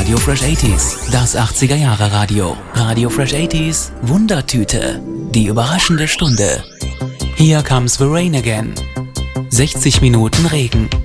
Radio Fresh 80s, das 80er Jahre Radio. Radio Fresh 80s, Wundertüte, die überraschende Stunde. Here comes the rain again. 60 Minuten Regen.